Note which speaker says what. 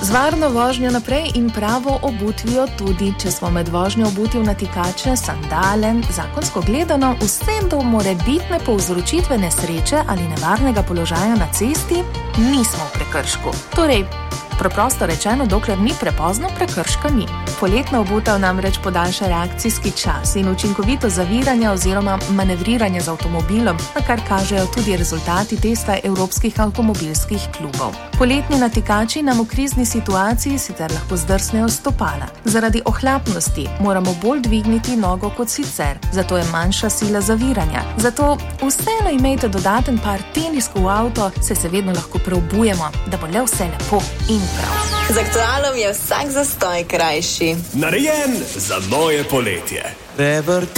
Speaker 1: Z varno vožnjo naprej in pravo obutvijo tudi, če smo med vožnjo obuti v natikače, sandale, zakonsko gledano, vse do morebitne povzročitve nesreče ali nevarnega položaja na cesti, nismo v prekršku. Torej, preprosto rečeno, dokler ni prepozno, prekrška ni. Poletna obutev namreč podaljša reakcijski čas in učinkovito zaviranje oziroma manevriranje z avtomobilom, na kar kažejo tudi rezultati testa evropskih avtomobilskih klubov. Poletni natikači nam v krizni situaciji sicer lahko zdrsnejo stopala. Zaradi ohlapnosti moramo bolj dvigniti nogo kot sicer, zato je manjša sila zaviranja. Zato vseeno imejte dodaten par teniskov v avto, se vedno lahko preobujemo, da bo le vse lepo in prav.
Speaker 2: Z Aktualom je vsak zastoj krajši.
Speaker 3: Narejen za moje poletje.